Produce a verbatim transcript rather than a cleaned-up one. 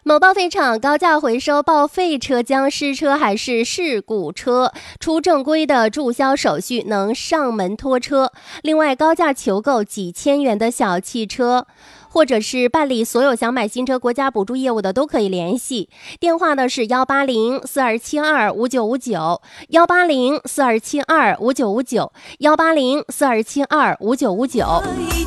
某报废厂高价回收报废车将失车还是事故车，出正规的注销手续能上门拖车。另外，高价求购几千元的小汽车，或者是办理所有想买新车国家补助业务的都可以联系，电话呢是幺八零四二七二五九五九，幺八零四二七二五九五九，幺八零四二七二五九五九。